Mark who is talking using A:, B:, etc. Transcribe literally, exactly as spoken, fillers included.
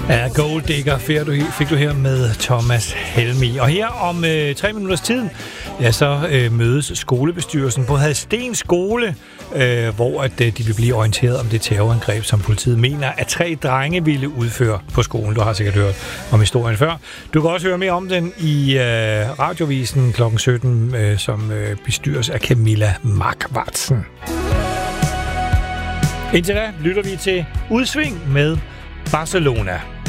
A: Ja, Gold Digger fik du her med Thomas Helmig. Og her om øh, tre minutters tid, ja, så øh, mødes skolebestyrelsen på Hadsten Skole, øh, hvor at, øh, de vil blive orienteret om det terrorangreb, som politiet mener, at tre drenge ville udføre på skolen. Du har sikkert hørt om historien før. Du kan også høre mere om den i øh, radiovisen klokken sytten, øh, som øh, bestyres af Camilla Markvartsen. Indtil da lytter vi til Udsving med Barcelona.